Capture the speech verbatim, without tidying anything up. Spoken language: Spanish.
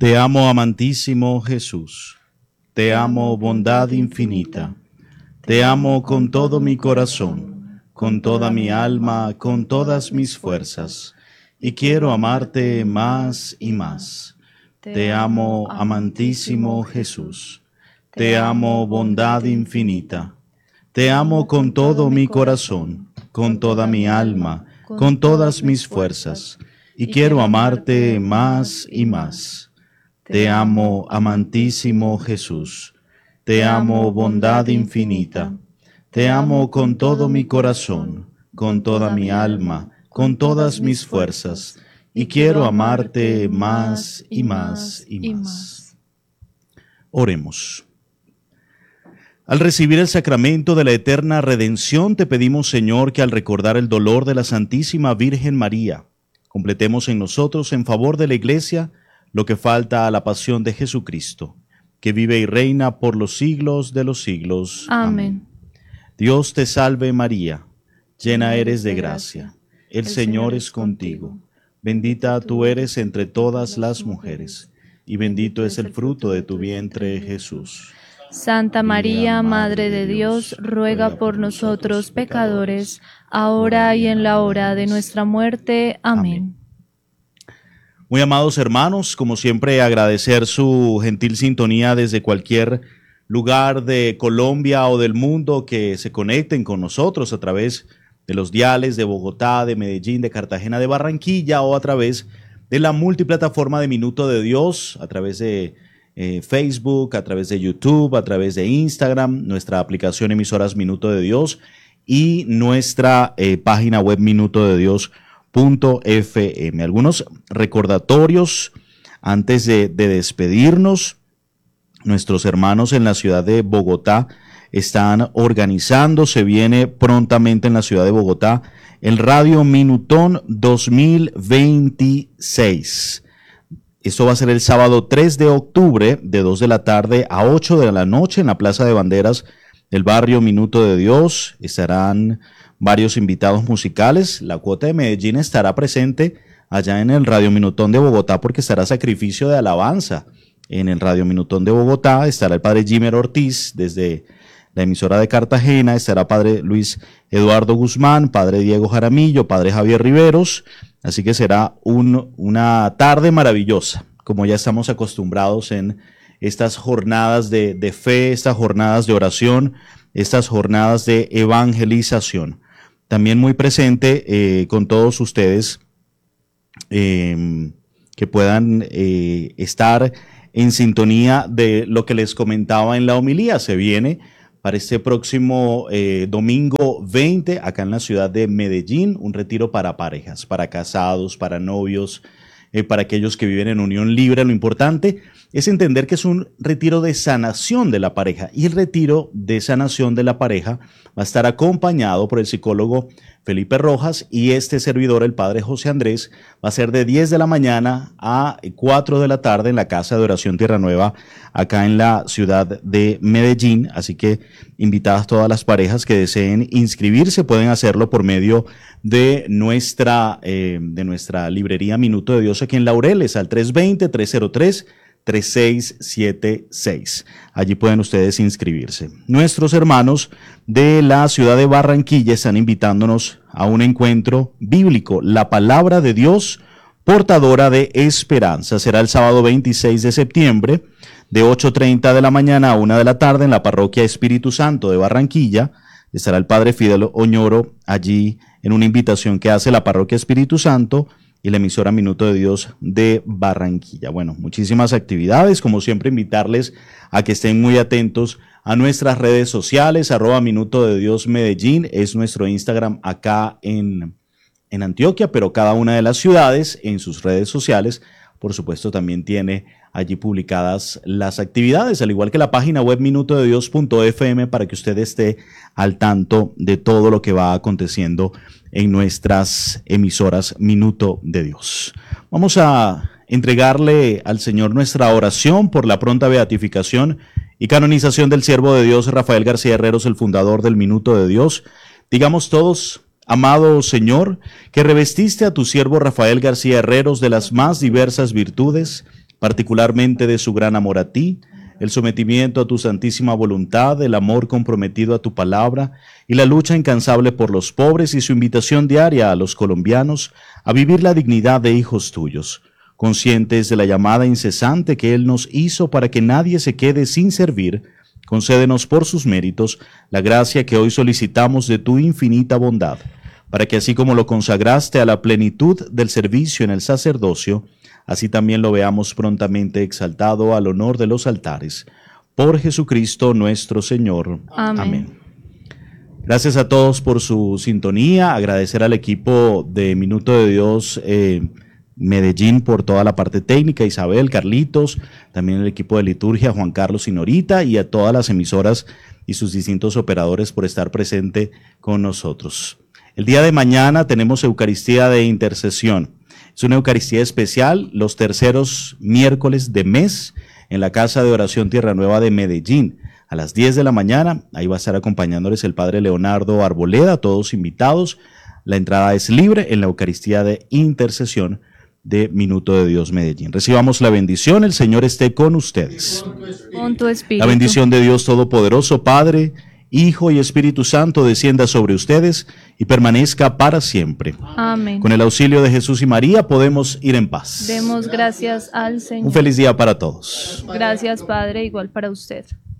Te amo, amantísimo Jesús. Te amo, bondad infinita. Te amo con todo mi corazón, con toda mi alma, con todas mis fuerzas. Y quiero amarte más y más. Te amo, amantísimo Jesús. Te amo, bondad infinita. Te amo con todo mi corazón, con toda mi alma, con todas mis fuerzas. Y quiero amarte más y más. Te amo, amantísimo Jesús. Te amo, bondad infinita. Te amo con todo mi corazón, con toda mi alma, con todas mis fuerzas. Y quiero amarte más y más y más. Oremos. Al recibir el sacramento de la eterna redención, te pedimos, Señor, que al recordar el dolor de la Santísima Virgen María, completemos en nosotros, en favor de la Iglesia, lo que falta a la pasión de Jesucristo, que vive y reina por los siglos de los siglos. Amén. Dios te salve María, llena eres de gracia, el Señor es contigo. Bendita tú eres entre todas las mujeres, y bendito es el fruto de tu vientre, Jesús. Santa María, Madre de Dios, ruega por nosotros pecadores, ahora y en la hora de nuestra muerte. Amén. Muy amados hermanos, como siempre agradecer su gentil sintonía desde cualquier lugar de Colombia o del mundo que se conecten con nosotros a través de los diales de Bogotá, de Medellín, de Cartagena, de Barranquilla o a través de la multiplataforma de Minuto de Dios, a través de eh, Facebook, a través de YouTube, a través de Instagram, nuestra aplicación emisoras Minuto de Dios y nuestra eh, página web minuto de dios punto f m. Algunos recordatorios antes de, de despedirnos. Nuestros hermanos en la ciudad de Bogotá están organizando, se viene prontamente en la ciudad de Bogotá el Radio Minutón dos mil veintiséis. Esto va a ser el sábado tres de octubre de dos de la tarde a ocho de la noche en la Plaza de Banderas del barrio Minuto de Dios. Estarán varios invitados musicales. La cuota de Medellín estará presente allá en el Radio Minutón de Bogotá porque estará Sacrificio de Alabanza. En el Radio Minutón de Bogotá estará el padre Jimer Ortiz desde la emisora de Cartagena, estará padre Luis Eduardo Guzmán, padre Diego Jaramillo, padre Javier Riveros, así que será un, una tarde maravillosa, como ya estamos acostumbrados en estas jornadas de, de fe, estas jornadas de oración, estas jornadas de evangelización. También muy presente eh, con todos ustedes eh, que puedan eh, estar en sintonía de lo que les comentaba en la homilía. Se viene para este próximo eh, domingo veinte, acá en la ciudad de Medellín, un retiro para parejas, para casados, para novios, eh, para aquellos que viven en unión libre. Lo importante es entender que es un retiro de sanación de la pareja, y el retiro de sanación de la pareja va a estar acompañado por el psicólogo Felipe Rojas, y este servidor, el padre José Andrés, va a ser de diez de la mañana a cuatro de la tarde en la Casa de Oración Tierra Nueva, acá en la ciudad de Medellín. Así que invitadas todas las parejas que deseen inscribirse, pueden hacerlo por medio de nuestra, eh, de nuestra librería Minuto de Dios aquí en Laureles, al tres dos cero, tres cero tres, tres seis siete seis. Allí pueden ustedes inscribirse. Nuestros hermanos de la ciudad de Barranquilla están invitándonos a un encuentro bíblico, la palabra de Dios portadora de esperanza. Será el sábado veintiséis de septiembre de ocho y media de la mañana a una de la tarde en la parroquia Espíritu Santo de Barranquilla. Estará el padre Fidel Oñoro allí en una invitación que hace la parroquia Espíritu Santo y la emisora Minuto de Dios de Barranquilla. Bueno, muchísimas actividades. Como siempre, invitarles a que estén muy atentos a nuestras redes sociales. Arroba Minuto de Dios Medellín es nuestro Instagram acá en, en Antioquia, pero cada una de las ciudades en sus redes sociales, por supuesto, también tiene allí publicadas las actividades, al igual que la página web minuto de dios punto f m, para que usted esté al tanto de todo lo que va aconteciendo en nuestras emisoras Minuto de Dios. Vamos a entregarle al Señor nuestra oración por la pronta beatificación y canonización del siervo de Dios Rafael García Herreros, el fundador del Minuto de Dios. Digamos todos: amado Señor, que revestiste a tu siervo Rafael García Herreros de las más diversas virtudes, particularmente de su gran amor a ti, el sometimiento a tu santísima voluntad, el amor comprometido a tu palabra y la lucha incansable por los pobres y su invitación diaria a los colombianos a vivir la dignidad de hijos tuyos, conscientes de la llamada incesante que Él nos hizo para que nadie se quede sin servir. Concédenos por sus méritos la gracia que hoy solicitamos de tu infinita bondad, para que así como lo consagraste a la plenitud del servicio en el sacerdocio, así también lo veamos prontamente exaltado al honor de los altares. Por Jesucristo nuestro Señor. Amén. Amén. Gracias a todos por su sintonía. Agradecer al equipo de Minuto de Dios eh, Medellín por toda la parte técnica, Isabel, Carlitos, también el equipo de liturgia, Juan Carlos y Norita, y a todas las emisoras y sus distintos operadores por estar presente con nosotros. El día de mañana tenemos Eucaristía de Intercesión. Es una Eucaristía especial, los terceros miércoles de mes, en la Casa de Oración Tierra Nueva de Medellín, a las diez de la mañana. Ahí va a estar acompañándoles el Padre Leonardo Arboleda, todos invitados. La entrada es libre en la Eucaristía de Intercesión de Minuto de Dios Medellín. Recibamos la bendición, el Señor esté con ustedes. Con tu espíritu. La bendición de Dios Todopoderoso, Padre, Hijo y Espíritu Santo, descienda sobre ustedes y permanezca para siempre. Amén. Con el auxilio de Jesús y María podemos ir en paz. Demos gracias al Señor. Un feliz día para todos. Gracias, Padre, igual para usted.